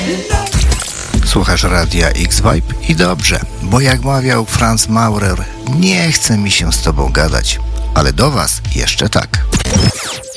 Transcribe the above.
Słuchasz Radia X-Vibe i dobrze, bo jak mawiał Franz Maurer, nie chce mi się z tobą gadać, ale do was jeszcze tak.